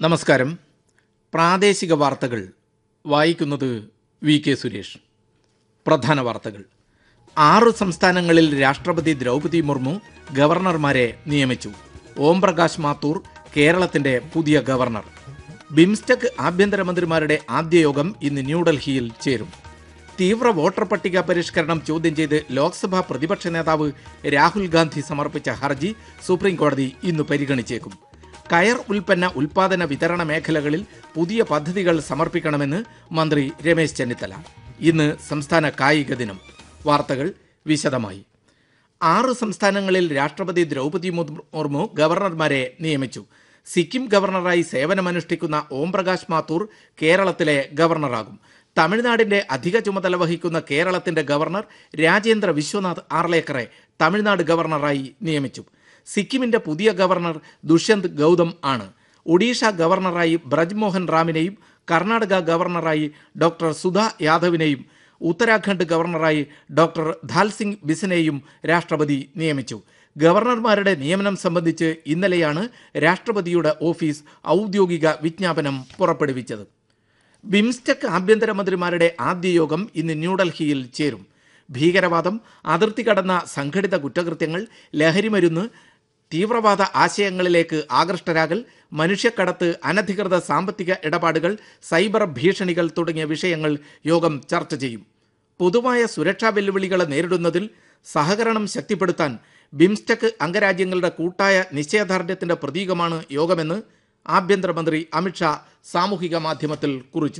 നമസ്കാരം. പ്രാദേശിക വാർത്തകൾ വായിക്കുന്നത് വി കെ സുരേഷ്. പ്രധാന വാർത്തകൾ. 6 സംസ്ഥാനങ്ങളിൽ രാഷ്ട്രപതി ദ്രൗപദി മുർമു ഗവർണർമാരെ നിയമിച്ചു. ഓം പ്രകാശ് മാത്തൂർ കേരളത്തിന്റെ പുതിയ ഗവർണർ. ബിംസ്റ്റെക് ആഭ്യന്തരമന്ത്രിമാരുടെ ആദ്യ യോഗം ഇന്ന് ന്യൂഡൽഹിയിൽ ചേരും. തീവ്ര വോട്ടർ പട്ടിക പരിഷ്കരണം ചോദ്യം ചെയ്ത് ലോക്സഭാ പ്രതിപക്ഷ നേതാവ് രാഹുൽ ഗാന്ധി സമർപ്പിച്ച ഹർജി സുപ്രീംകോടതി ഇന്ന് പരിഗണിച്ചേക്കും. കയർ ഉൽപ്പന്ന ഉൽപാദന വിതരണ മേഖലകളിൽ പുതിയ പദ്ധതികൾ സമർപ്പിക്കണമെന്ന് മന്ത്രി രമേശ് ചെന്നിത്തല. ഇന്ന് സംസ്ഥാന കായിക ദിനം. വാർത്തകൾ വിശദമായി. 6 സംസ്ഥാനങ്ങളിൽ രാഷ്ട്രപതി ദ്രൗപദി മുർമു ഗവർണർമാരെ നിയമിച്ചു. സിക്കിം ഗവർണറായി സേവനമനുഷ്ഠിക്കുന്ന ഓം പ്രകാശ് മാത്തൂർ കേരളത്തിലെ ഗവർണറാകും. തമിഴ്നാടിന്റെ അധിക ചുമതല വഹിക്കുന്ന കേരളത്തിന്റെ ഗവർണർ രാജേന്ദ്ര വിശ്വനാഥ് ആർലേക്കറെ തമിഴ്നാട് ഗവർണറായി നിയമിച്ചു. സിക്കിമിന്റെ പുതിയ ഗവർണർ ദുഷ്യന്ത് ഗൗതം ആണ്. ഒഡീഷ ഗവർണറായി ബ്രജ് മോഹൻ റാമിനെയും കർണാടക ഗവർണറായി ഡോക്ടർ സുധാ യാദവിനെയും ഉത്തരാഖണ്ഡ് ഗവർണറായി ഡോക്ടർ ധാൽസിംഗ് ബിസിനെയും രാഷ്ട്രപതി നിയമിച്ചു. ഗവർണർമാരുടെ നിയമനം സംബന്ധിച്ച് ഇന്നലെയാണ് രാഷ്ട്രപതിയുടെ ഓഫീസ് ഔദ്യോഗിക വിജ്ഞാപനം പുറപ്പെടുവിച്ചത്. ബിംസ്റ്റെക് ആഭ്യന്തരമന്ത്രിമാരുടെ ആദ്യ യോഗം ഇന്ന് ന്യൂഡൽഹിയിൽ ചേരും. ഭീകരവാദം, അതിർത്തി കടന്ന സംഘടിത കുറ്റകൃത്യങ്ങൾ, ലഹരിമരുന്ന്, തീവ്രവാദ ആശയങ്ങളിലേക്ക് ആകൃഷ്ടരാകൽ, മനുഷ്യക്കടത്ത്, അനധികൃത സാമ്പത്തിക ഇടപാടുകൾ, സൈബർ ഭീഷണികൾ തുടങ്ങിയ വിഷയങ്ങൾ യോഗം ചർച്ച ചെയ്യും. പൊതുവായ സുരക്ഷാ വെല്ലുവിളികളെ നേരിടുന്നതിൽ സഹകരണം ശക്തിപ്പെടുത്താൻ ബിംസ്റ്റെക് അംഗരാജ്യങ്ങളുടെ കൂട്ടായ നിശ്ചയദാർഢ്യത്തിന്റെ പ്രതീകമാണ് യോഗമെന്ന് ആഭ്യന്തരമന്ത്രി അമിത്ഷാ സാമൂഹിക മാധ്യമത്തിൽ കുറിച്ചു.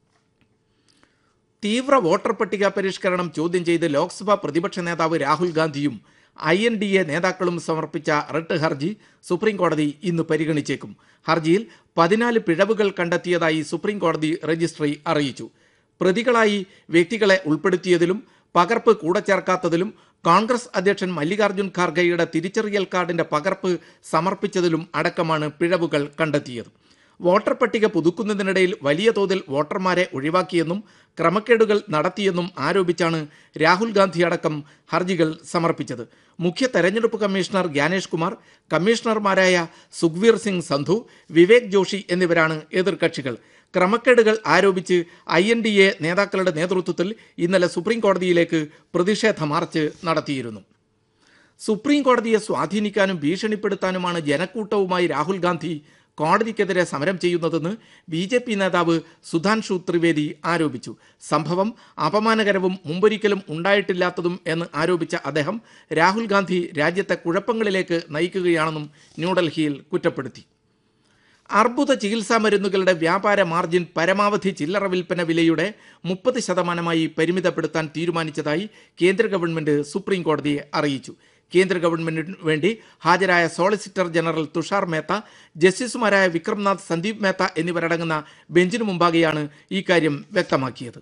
തീവ്ര വോട്ടർ പട്ടിക പരിഷ്കരണം ചോദ്യം ചെയ്ത് ലോക്സഭാ പ്രതിപക്ഷ നേതാവ് രാഹുൽ ഗാന്ധിയും INDA നേതാക്കളും സമർപ്പിച്ച റിട്ട് ഹർജി സുപ്രീംകോടതി ഇന്ന് പരിഗണിച്ചേക്കും. ഹർജിയിൽ 14 പിഴവുകൾ കണ്ടെത്തിയതായി സുപ്രീംകോടതി രജിസ്ട്രി അറിയിച്ചു. പ്രതികളായി വ്യക്തികളെ ഉൾപ്പെടുത്തിയതിലും പകർപ്പ് കൂടെ ചേർക്കാത്തതിലും കോൺഗ്രസ് അധ്യക്ഷൻ മല്ലികാർജ്ജുൻ ഖാർഗെയുടെ തിരിച്ചറിയൽ കാർഡിന്റെ പകർപ്പ് സമർപ്പിച്ചതിലും അടക്കമാണ് പിഴവുകൾ കണ്ടെത്തിയത്. വോട്ടർ പട്ടിക പുതുക്കുന്നതിനിടയിൽ വലിയ തോതിൽ വോട്ടർമാരെ ഒഴിവാക്കിയെന്നും ക്രമക്കേടുകൾ നടത്തിയെന്നും ആരോപിച്ചാണ് രാഹുൽ ഗാന്ധി അടക്കം ഹർജികൾ സമർപ്പിച്ചത്. മുഖ്യ തെരഞ്ഞെടുപ്പ് കമ്മീഷണർ ഗ്യാനേഷ് കുമാർ, കമ്മീഷണർമാരായ സുഖ്വീർ സിംഗ് സന്ധു, വിവേക് ജോഷി എന്നിവരാണ് എതിർകക്ഷികൾ. ക്രമക്കേടുകൾ ആരോപിച്ച് INDA നേതാക്കളുടെ നേതൃത്വത്തിൽ ഇന്നലെ സുപ്രീം കോടതിയിലേക്ക് പ്രതിഷേധ മാർച്ച് നടത്തിയിരുന്നു. സുപ്രീം കോടതിയെ സ്വാധീനിക്കാനും ഭീഷണിപ്പെടുത്താനുമാണ് ജനക്കൂട്ടവുമായി രാഹുൽ ഗാന്ധി കോടതിക്കെതിരെ സമരം ചെയ്യുന്നതെന്ന് BJP നേതാവ് സുധാൻഷു ത്രിവേദി ആരോപിച്ചു. സംഭവം അപമാനകരവും മുമ്പൊരിക്കലും ഉണ്ടായിട്ടില്ലാത്തതും എന്ന് ആരോപിച്ച അദ്ദേഹം രാഹുൽ ഗാന്ധി രാജ്യത്തെ കുഴപ്പങ്ങളിലേക്ക് നയിക്കുകയാണെന്നും ന്യൂഡൽഹിയിൽ കുറ്റപ്പെടുത്തി. അർബുദ ചികിത്സാ മരുന്നുകളുടെ വ്യാപാര മാർജിൻ പരമാവധി ചില്ലറ വിൽപ്പന വിലയുടെ 30% പരിമിതപ്പെടുത്താൻ തീരുമാനിച്ചതായി കേന്ദ്ര ഗവൺമെന്റ് സുപ്രീം കോടതിയെ അറിയിച്ചു. കേന്ദ്ര ഗവൺമെന്റിന് വേണ്ടി ഹാജരായ സോളിസിറ്റർ ജനറൽ തുഷാർ മേത്ത, ജസ്റ്റിസുമാരായ വിക്രംനാഥ്, സന്ദീപ് മേത്ത എന്നിവരടങ്ങുന്ന ബെഞ്ചിനു മുമ്പാകെയാണ് ഇക്കാര്യം വ്യക്തമാക്കിയത്.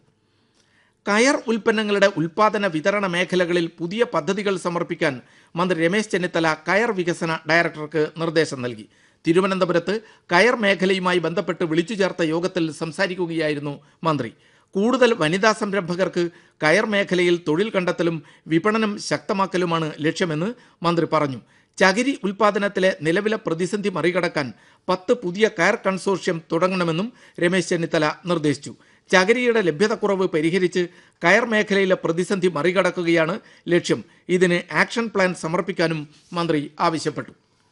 കയർ ഉൽപ്പന്നങ്ങളുടെ ഉൽപാദന വിതരണ മേഖലകളിൽ പുതിയ പദ്ധതികൾ സമർപ്പിക്കാൻ മന്ത്രി രമേശ് ചെന്നിത്തല കയർ വികസന ഡയറക്ടർക്ക് നിർദ്ദേശം നൽകി. തിരുവനന്തപുരത്ത് കയർ മേഖലയുമായി ബന്ധപ്പെട്ട് വിളിച്ചു ചേർത്ത യോഗത്തിൽ സംസാരിക്കുകയായിരുന്നു മന്ത്രി. കൂടുതൽ വനിതാ സംരംഭകർക്ക് കയർ മേഖലയിൽ തൊഴിൽ കണ്ടെത്തലും വിപണനം ശക്തമാക്കലുമാണ് ലക്ഷ്യമെന്ന് മന്ത്രി പറഞ്ഞു. ചകിരി ഉൽപാദനത്തിലെ നിലവിലെ പ്രതിസന്ധി മറികടക്കാൻ 10 പുതിയ കയർ കൺസോർഷ്യം തുടങ്ങണമെന്നും രമേശ് ചെന്നിത്തല നിർദ്ദേശിച്ചു. ചകിരിയുടെ ലഭ്യതക്കുറവ് പരിഹരിച്ച് കയർ മേഖലയിലെ പ്രതിസന്ധി മറികടക്കുകയാണ് ലക്ഷ്യം. ഇതിന് ആക്ഷൻ പ്ലാൻ സമർപ്പിക്കാനും മന്ത്രി ആവശ്യപ്പെട്ടു.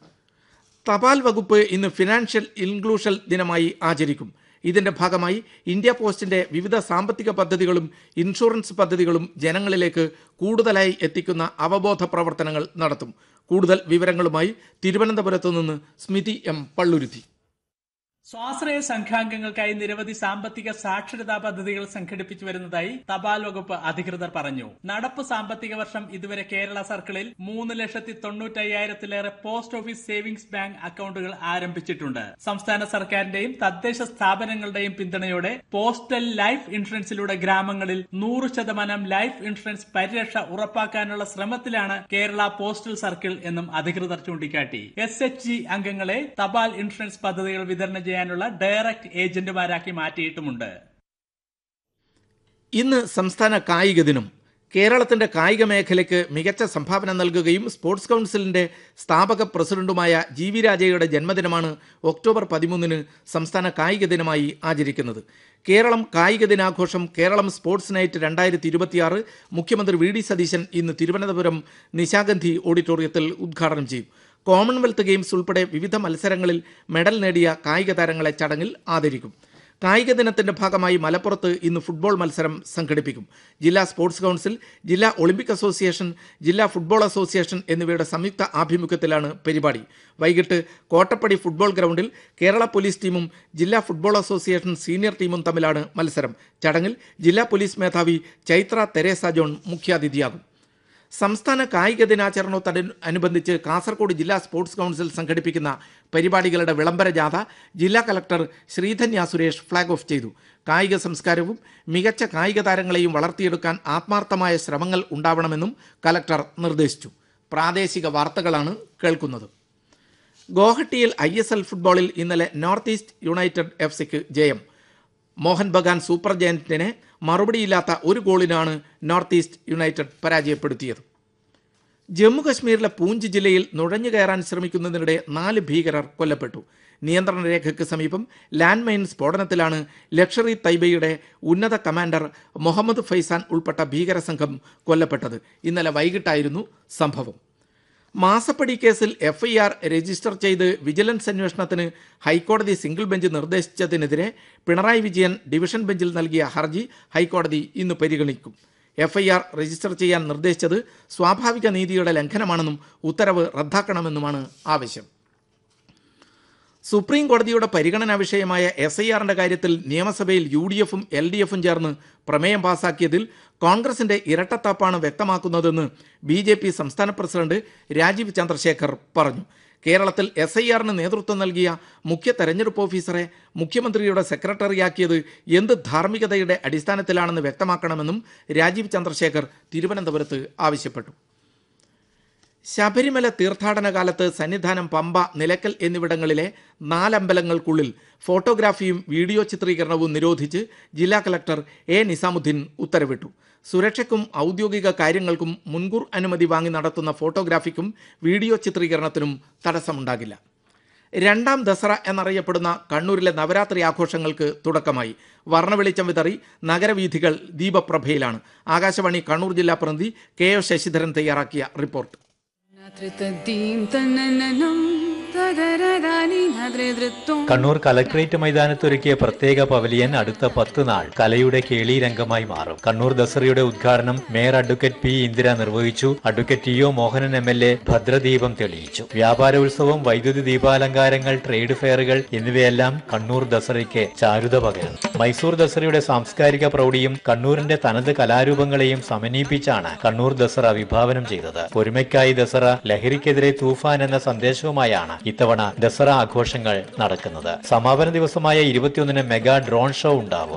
തപാൽ വകുപ്പ് ഇന്ന് ഫിനാൻഷ്യൽ ഇൻക്ലൂഷൻ ദിനമായി ആചരിക്കും. ഇതിന്റെ ഭാഗമായി ഇന്ത്യ പോസ്റ്റിന്റെ വിവിധ സാമ്പത്തിക പദ്ധതികളും ഇൻഷുറൻസ് പദ്ധതികളും ജനങ്ങളിലേക്ക് കൂടുതലായി എത്തിക്കുന്ന അവബോധ പ്രവർത്തനങ്ങൾ നടത്തും. കൂടുതൽ വിവരങ്ങളുമായി തിരുവനന്തപുരത്ത് നിന്ന് സ്മിതി M. പള്ളുരുത്തി. സ്വാശ്രയ സംഘാംഗങ്ങൾക്കായി നിരവധി സാമ്പത്തിക സാക്ഷരതാ പദ്ധതികൾ സംഘടിപ്പിച്ചു വരുന്നതായി തപാൽ വകുപ്പ് അധികൃതർ പറഞ്ഞു. നടപ്പ് സാമ്പത്തിക വർഷം ഇതുവരെ കേരള സർക്കിളിൽ 3,95,000-ലേറെ പോസ്റ്റ് ഓഫീസ് സേവിംഗ്സ് ബാങ്ക് അക്കൗണ്ടുകൾ ആരംഭിച്ചിട്ടുണ്ട്. സംസ്ഥാന സർക്കാരിന്റെയും തദ്ദേശ സ്ഥാപനങ്ങളുടെയും പിന്തുണയോടെ പോസ്റ്റൽ ലൈഫ് ഇൻഷുറൻസിലൂടെ ഗ്രാമങ്ങളിൽ 100% ലൈഫ് ഇൻഷുറൻസ് പരിരക്ഷ ഉറപ്പാക്കാനുള്ള ശ്രമത്തിലാണ് കേരള പോസ്റ്റൽ സർക്കിൾ എന്നും അധികൃതർ ചൂണ്ടിക്കാട്ടി. SHG അംഗങ്ങളെ തപാൽ ഇൻഷുറൻസ് പദ്ധതികൾ വിതരണം ചെയ്യാനുള്ള ഡയറക്ട് ഏജന്റുമാരാക്കി മാറ്റിയിട്ടുമുണ്ട്. ഇന്ന് സംസ്ഥാന കായിക ദിനം. കേരളത്തിന്റെ കായിക മേഖലയ്ക്ക് മികച്ച സംഭാവന നൽകുകയും സ്പോർട്സ് കൗൺസിലിന്റെ സ്ഥാപക പ്രസിഡന്റുമായ GV രാജയുടെ ജന്മദിനമാണ് ഒക്ടോബർ 13 സംസ്ഥാന കായിക ദിനമായി ആചരിക്കുന്നത്. കേരളം കായിക ദിനാഘോഷം കേരളം സ്പോർട്സ് നൈറ്റ് 2026 മുഖ്യമന്ത്രി VD സതീശൻ ഇന്ന് തിരുവനന്തപുരം നിശാഗന്ധി ഓഡിറ്റോറിയത്തിൽ ഉദ്ഘാടനം ചെയ്യും. കോമൺവെൽത്ത് ഗെയിംസ് ഉൾപ്പെടെ വിവിധ മത്സരങ്ങളിൽ മെഡൽ നേടിയ കായിക താരങ്ങളെ ചടങ്ങിൽ ആദരിക്കും. കായിക ദിനത്തിന്റെ ഭാഗമായി മലപ്പുറത്ത് ഇന്ന് ഫുട്ബോൾ മത്സരം സംഘടിപ്പിക്കും. ജില്ലാ സ്പോർട്സ് കൗൺസിൽ, ജില്ലാ ഒളിമ്പിക് അസോസിയേഷൻ, ജില്ലാ ഫുട്ബോൾ അസോസിയേഷൻ എന്നിവയുടെ സംയുക്ത ആഭിമുഖ്യത്തിലാണ് പരിപാടി. വൈകിട്ട് കോട്ടപ്പടി ഫുട്ബോൾ ഗ്രൗണ്ടിൽ കേരള പോലീസ് ടീമും ജില്ലാ ഫുട്ബോൾ അസോസിയേഷൻ സീനിയർ ടീമും തമ്മിലാണ് മത്സരം. ചടങ്ങിൽ ജില്ലാ പോലീസ് മേധാവി ചൈത്ര തെരേസ ജോൺ മുഖ്യാതിഥിയാകും. സംസ്ഥാന കായിക ദിനാചരണത്തോടനുബന്ധിച്ച് കാസർഗോഡ് ജില്ലാ സ്പോർട്സ് കൗൺസിൽ സംഘടിപ്പിക്കുന്ന പരിപാടികളുടെ വിളംബര ജാഥ ജില്ലാ collector Sreedhanya Suresh flag off ചെയ്തു. കായിക സംസ്കാരവും മികച്ച കായിക താരങ്ങളെയും വളർത്തിയെടുക്കാൻ ആത്മാർത്ഥമായ ശ്രമങ്ങൾ ഉണ്ടാവണമെന്നും കലക്ടർ നിർദ്ദേശിച്ചു. പ്രാദേശിക വാർത്തകളാണ് കേൾക്കുന്നത്. ഗോഹട്ടിയിൽ ISL ഫുട്ബോളിൽ ഇന്നലെ നോർത്ത് ഈസ്റ്റ് യുണൈറ്റഡ് FCക്ക് ജയം. മോഹൻ ബഗാൻ സൂപ്പർ ജയന്റിനെ മറുപടിയില്ലാത്ത ഒരു ഗോളിനാണ് നോർത്ത് ഈസ്റ്റ് യുണൈറ്റഡ് പരാജയപ്പെടുത്തിയത്. ജമ്മുകശ്മീരിലെ പൂഞ്ച് ജില്ലയിൽ നുഴഞ്ഞു കയറാൻ ശ്രമിക്കുന്നതിനിടെ 4 ഭീകരർ കൊല്ലപ്പെട്ടു. നിയന്ത്രണ രേഖയ്ക്ക് സമീപം ലാൻഡ് മൈൻ സ്ഫോടനത്തിലാണ് ലക്ഷറി തൈബയുടെ ഉന്നത കമാൻഡർ മുഹമ്മദ് ഫൈസാൻ ഉൾപ്പെട്ട ഭീകര സംഘം കൊല്ലപ്പെട്ടത്. ഇന്നലെ വൈകിട്ടായിരുന്നു സംഭവം. മാസപ്പടി കേസിൽ FIR രജിസ്റ്റർ ചെയ്ത് വിജിലൻസ് അന്വേഷണത്തിന് ഹൈക്കോടതി single bench നിർദ്ദേശിച്ചതിനെതിരെ Pinarayi Vijayan division ബെഞ്ചിൽ നൽകിയ ഹർജി ഹൈക്കോടതി ഇന്ന് പരിഗണിക്കും. FIR രജിസ്റ്റർ ചെയ്യാൻ നിർദ്ദേശിച്ചത് സ്വാഭാവിക നീതിയുടെ ലംഘനമാണെന്നും ഉത്തരവ് റദ്ദാക്കണമെന്നുമാണ് ആവശ്യം. സുപ്രീം കോടതിയുടെ പരിഗണനാ വിഷയമായ SIRന്റെ കാര്യത്തിൽ നിയമസഭയിൽ UDFും LDFും ചേർന്ന് പ്രമേയം പാസാക്കിയതിൽ കോൺഗ്രസിന്റെ ഇരട്ടത്താപ്പാണ് വ്യക്തമാക്കുന്നതെന്ന് BJP സംസ്ഥാന പ്രസിഡന്റ് രാജീവ് ചന്ദ്രശേഖർ പറഞ്ഞു. കേരളത്തിൽ SIRന് നേതൃത്വം നൽകിയ മുഖ്യ തെരഞ്ഞെടുപ്പ് ഓഫീസറെ മുഖ്യമന്ത്രിയുടെ സെക്രട്ടറിയാക്കിയത് എന്ത് ധാർമ്മികതയുടെ അടിസ്ഥാനത്തിലാണെന്ന് വ്യക്തമാക്കണമെന്നും രാജീവ് ചന്ദ്രശേഖർ തിരുവനന്തപുരത്ത് ആവശ്യപ്പെട്ടു. ശബരിമല തീർത്ഥാടന കാലത്ത് സന്നിധാനം, പമ്പ, നിലയ്ക്കൽ എന്നിവിടങ്ങളിലെ 4 അമ്പലങ്ങൾക്കുള്ളിൽ ഫോട്ടോഗ്രാഫിയും വീഡിയോ ചിത്രീകരണവും നിരോധിച്ച് ജില്ലാ കളക്ടർ A. നിസാമുദ്ദീൻ ഉത്തരവിട്ടു. സുരക്ഷയ്ക്കും ഔദ്യോഗിക കാര്യങ്ങൾക്കും മുൻകൂർ അനുമതി വാങ്ങി നടത്തുന്ന ഫോട്ടോഗ്രാഫിക്കും വീഡിയോ ചിത്രീകരണത്തിനും തടസ്സമുണ്ടാകില്ല. 2ാം ദസറ എന്നറിയപ്പെടുന്ന കണ്ണൂരിലെ നവരാത്രി ആഘോഷങ്ങൾക്ക് തുടക്കമായി. വർണ്ണവെളിച്ചം വിതറി നഗരവീഥികൾ ദീപപ്രഭയിലാണ്. ആകാശവാണി കണ്ണൂർ ജില്ലാ പ്രതിനിധി KO ശശിധരൻ തയ്യാറാക്കിയ റിപ്പോർട്ട്. കണ്ണൂർ കലക്ട്രേറ്റ് മൈതാനത്തൊരുക്കിയ പ്രത്യേക പവലിയൻ അടുത്ത 10 നാൾ കലയുടെ കേളീരംഗമായി മാറും. കണ്ണൂർ ദസറയുടെ ഉദ്ഘാടനം മേയർ അഡ്വക്കേറ്റ് P. ഇന്ദിര നിർവഹിച്ചു. അഡ്വക്കേറ്റ് TO മോഹനൻ MLA ഭദ്രദീപം തെളിയിച്ചു. വ്യാപാര ഉത്സവം, വൈദ്യുതി ദീപാലങ്കാരങ്ങൾ, ട്രേഡ് ഫെയറുകൾ എന്നിവയെല്ലാം കണ്ണൂർ ദസറയ്ക്ക് ചാരുത പകരുന്നു. മൈസൂർ ദസറയുടെ സാംസ്കാരിക പ്രൗഢിയും കണ്ണൂരിന്റെ തനത് കലാരൂപങ്ങളെയും സമന്വയിപ്പിച്ചാണ് കണ്ണൂർ ദസറ വിഭാവനം ചെയ്തത്. ഒരുമയ്ക്കായി ദസറ, ലഹരിക്കെതിരെ തൂഫാൻ എന്ന സന്ദേശവുമായാണ് ഇത്തവണ ദസറ ആഘോഷങ്ങൾ നടക്കുന്നത്. സമാപന ദിവസമായ 21-ന് മെഗാ ഡ്രോൺ ഷോ ഉണ്ടാവും.